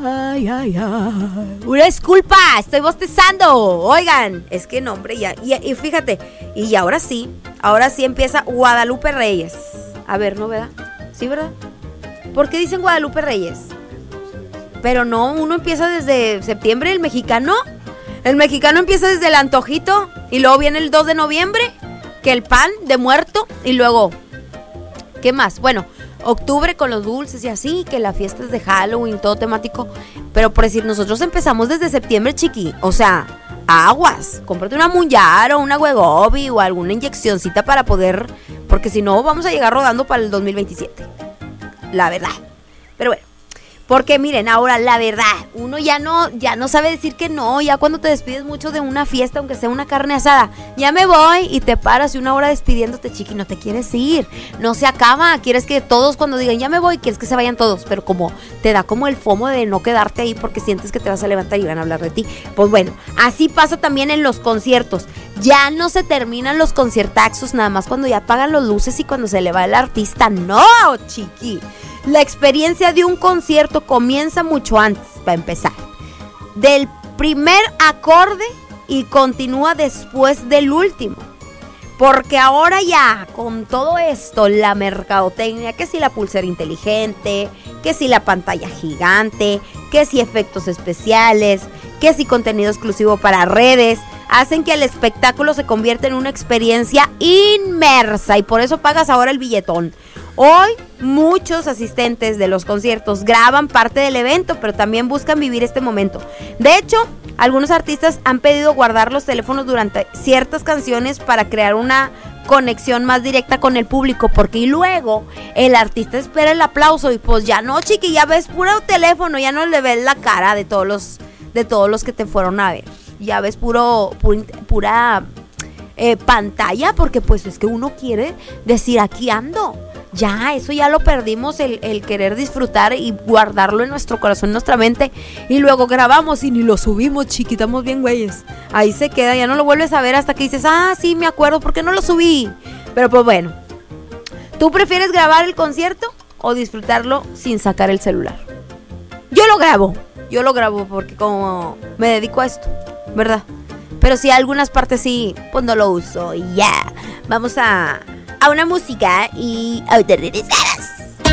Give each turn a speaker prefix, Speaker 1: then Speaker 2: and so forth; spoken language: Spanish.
Speaker 1: Ay, ay, ay. Una disculpa, estoy bostezando. Oigan, es que no, hombre, ya. Y fíjate, y ahora sí empieza Guadalupe Reyes. A ver, ¿no, verdad? ¿Sí, verdad? ¿Por qué dicen Guadalupe Reyes? Pero no, uno empieza desde septiembre, el mexicano. El mexicano empieza desde el antojito. Y luego viene el 2 de noviembre, que el pan de muerto. Y luego, ¿qué más? Bueno, octubre con los dulces y así, que la fiesta es de Halloween, todo temático. Pero por decir, nosotros empezamos desde septiembre, chiqui. O sea, aguas. Cómprate una Munjar o una Wegovy o alguna inyeccioncita para poder... Porque si no, vamos a llegar rodando para el 2027. La verdad. Pero bueno. Porque miren, ahora la verdad, uno ya no sabe decir que no. Ya cuando te despides mucho de una fiesta, aunque sea una carne asada, ya me voy y te paras y una hora despidiéndote, chiqui, no te quieres ir, no se acaba. Quieres que todos cuando digan ya me voy, quieres que se vayan todos. Pero como te da como el FOMO de no quedarte ahí porque sientes que te vas a levantar y van a hablar de ti. Pues bueno, así pasa también en los conciertos. Ya no se terminan los conciertaxos nada más cuando ya apagan las luces y cuando se le va el artista. No, chiqui. La experiencia de un concierto comienza mucho antes, para empezar. Del primer acorde y continúa después del último. Porque ahora ya, con todo esto, la mercadotecnia, que si la pulsera inteligente, que si la pantalla gigante, que si efectos especiales, que si contenido exclusivo para redes, hacen que el espectáculo se convierta en una experiencia inmersa y por eso pagas ahora el billetón. Hoy muchos asistentes de los conciertos graban parte del evento, pero también buscan vivir este momento. De hecho, algunos artistas han pedido guardar los teléfonos durante ciertas canciones para crear una conexión más directa con el público, porque y luego el artista espera el aplauso y pues ya no, chiqui, ya ves puro teléfono, ya no le ves la cara de todos los que te fueron a ver. Ya ves pura pantalla, porque pues es que uno quiere decir aquí ando. Ya, eso ya lo perdimos, el querer disfrutar y guardarlo en nuestro corazón, en nuestra mente. Y luego grabamos y ni lo subimos, chiquitamos bien güeyes. Ahí se queda, ya no lo vuelves a ver hasta que dices, sí, me acuerdo, ¿por qué no lo subí? Pero pues bueno, ¿tú prefieres grabar el concierto o disfrutarlo sin sacar el celular? Yo lo grabo porque como me dedico a esto, ¿verdad? Pero sí, algunas partes sí, pues no lo uso y ya. Vamos a una música y ahorita regresamos.